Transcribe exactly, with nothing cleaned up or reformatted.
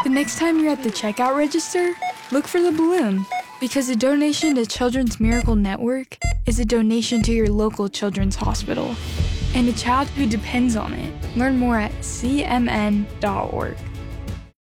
The next time you're at the checkout register, look for the balloon, because a donation to Children's Miracle Network is a donation to your local children's hospital and a child who depends on it. Learn more at c m n dot org.